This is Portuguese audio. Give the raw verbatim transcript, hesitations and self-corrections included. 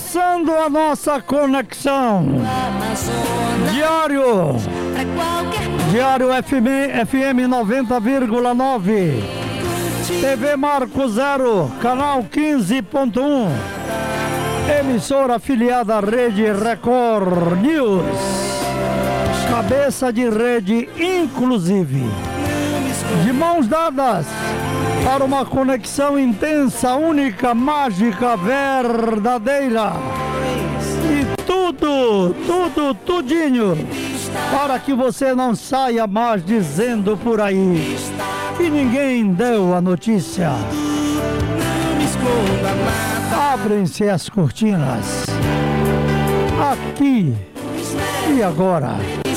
Começando a nossa conexão. Diário. Diário F M noventa vírgula nove. T V Marco Zero, canal quinze ponto um. Emissora afiliada à Rede Record News. Cabeça de rede inclusive. De mãos dadas para uma conexão intensa, única, mágica, verdadeira. E tudo, tudo, tudinho, para que você não saia mais dizendo por aí que ninguém deu a notícia. Abrem-se as cortinas. Aqui e agora.